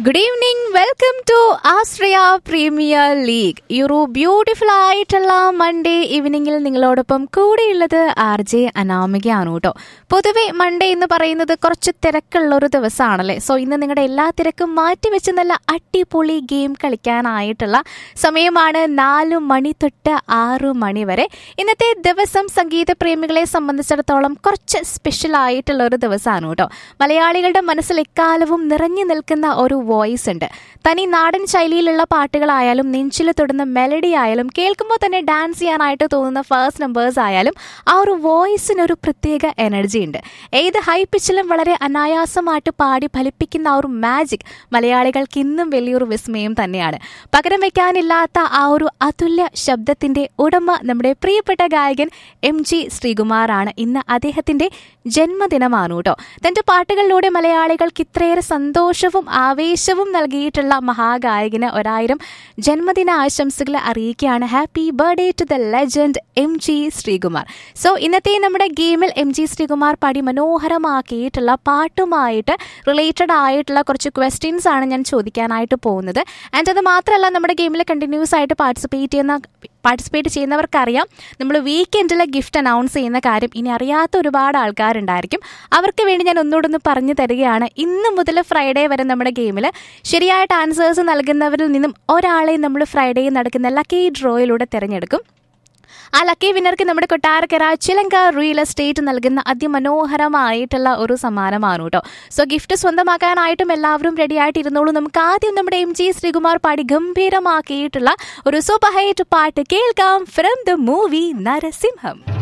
Good evening, welcome to Ashraya premier league. ഈ ഒരു beautiful ആയിട്ടുള്ള മൺഡേ ഈവനിങ്ങിൽ നിങ്ങളോടൊപ്പം കൂടെയുള്ളത് RJ അനാമികയാണ് കേട്ടോ. പൊതുവെ മൺഡേ എന്ന് പറയുന്നത് കുറച്ച് തിരക്കുള്ള ഒരു ദിവസമാണല്ലേ. സോ ഇന്ന് നിങ്ങളുടെ എല്ലാ തിരക്കും മാറ്റിവെച്ച് നല്ല അടിപൊളി ഗെയിം കളിക്കാനായിട്ടുള്ള സമയമാണ്. 4 മണി തൊട്ട് 6 മണി വരെ. ഇന്നത്തെ ദിവസം സംഗീത പ്രേമികളെ സംബന്ധിച്ചിടത്തോളം കുറച്ച് സ്പെഷ്യൽ ആയിട്ടുള്ള ഒരു ദിവസമാണ് കേട്ടോ. മലയാളികളുടെ മനസ്സിൽ എക്കാലവും നിറഞ്ഞു നിൽക്കുന്ന ഒരു വോയിസ് ഉണ്ട്. തനി നാടൻ ശൈലിയിലുള്ള പാട്ടുകളായാലും നെഞ്ചിൽ തൊടുന്ന മെലഡി ആയാലും കേൾക്കുമ്പോൾ തന്നെ ഡാൻസ് ചെയ്യാനായിട്ട് തോന്നുന്ന ഫസ്റ്റ് നമ്പേഴ്സ് ആയാലും ആ ഒരു വോയിസിനൊരു പ്രത്യേക എനർജി ഉണ്ട്. ഏത് ഹൈ പിച്ചിലും വളരെ അനായാസമായിട്ട് പാടി ഫലിപ്പിക്കുന്ന ആ ഒരു മാജിക് മലയാളികൾക്ക് ഇന്നും വലിയൊരു വിസ്മയം തന്നെയാണ്. പകരം വെക്കാനില്ലാത്ത ആ ഒരു അതുല്യ ശബ്ദത്തിന്റെ ഉടമ നമ്മുടെ പ്രിയപ്പെട്ട ഗായകൻ MG ശ്രീകുമാറാണ്. ഇന്ന് അദ്ദേഹത്തിന്റെ ജന്മദിനമാണ് കേട്ടോ. തന്റെ പാട്ടുകളിലൂടെ മലയാളികൾക്ക് ഇത്രയേറെ സന്തോഷവും ആവേശവും നൽകിയിട്ടുള്ള മഹാഗായകന് 1000 ജന്മദിന ആശംസകൾ അറിയിക്കുകയാണ്. Happy birthday to the legend MG Sreekumar. So ഇന്നത്തെ നമ്മുടെ ഗെയിമിൽ MG ശ്രീകുമാർ പാടി മനോഹരമാക്കിയിട്ടുള്ള പാട്ടുമായിട്ട് റിലേറ്റഡ് ആയിട്ടുള്ള കുറച്ച് ക്വസ്റ്റ്യൻസ് ആണ് ഞാൻ ചോദിക്കാനായിട്ട് പോകുന്നത്. ആൻഡ് അത് മാത്രമല്ല, നമ്മുടെ ഗെയിമിൽ കണ്ടിന്യൂസ് ആയിട്ട് പാർട്ടിസിപ്പേറ്റ് ചെയ്യുന്നവർക്കറിയാം നമ്മൾ വീക്കെൻഡിലെ ഗിഫ്റ്റ് അനൗൺസ് ചെയ്യുന്ന കാര്യം. ഇനി അറിയാത്ത ഒരുപാട് ആൾക്കാരുണ്ടായിരിക്കും. അവർക്ക് വേണ്ടി ഞാൻ ഒന്നുകൂടെ പറഞ്ഞു തരികയാണ്. ഇന്ന് മുതൽ ഫ്രൈഡേ വരെ നമ്മുടെ ഗെയിമിൽ ശരിയായിട്ട് ആൻസേഴ്സ് നൽകുന്നവരിൽ നിന്നും ഒരാളെ നമ്മൾ ഫ്രൈഡേയിൽ നടക്കുന്ന ലക്കി ഡ്രോയിലൂടെ തിരഞ്ഞെടുക്കും. ആ ലക്കി വിന്നർക്ക് നമ്മുടെ കൊട്ടാരക്കര ചിലങ്ക റിയൽ എസ്റ്റേറ്റ് നൽകുന്ന അതിമനോഹരമായിട്ടുള്ള ഒരു സമ്മാനമാണ് കേട്ടോ. സോ ഗിഫ്റ്റ് സ്വന്തമാക്കാനായിട്ടും എല്ലാവരും റെഡി ആയിട്ടിരുന്നോളൂ. നമുക്ക് ആദ്യം നമ്മുടെ MG ശ്രീകുമാർ പാടി ഗംഭീരമാക്കിയിട്ടുള്ള ഒരു സൂപ്പർ ഹിറ്റ് പാട്ട് കേൾക്കാം ഫ്രം ദ മൂവി നരസിംഹം.